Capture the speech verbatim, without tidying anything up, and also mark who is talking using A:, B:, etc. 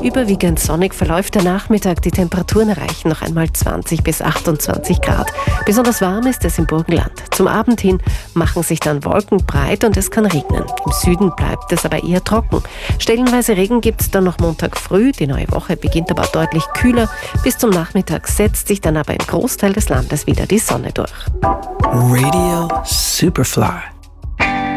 A: Überwiegend sonnig verläuft der Nachmittag. Die Temperaturen erreichen noch einmal zwanzig bis achtundzwanzig Grad. Besonders warm ist es im Burgenland. Zum Abend hin machen sich dann Wolken breit und es kann regnen. Im Süden bleibt es aber eher trocken. Stellenweise Regen gibt es dann noch Montag früh. Die neue Woche beginnt aber deutlich kühler. Bis zum Nachmittag setzt sich dann aber im Großteil des Landes wieder die Sonne durch.
B: Radio Superfly.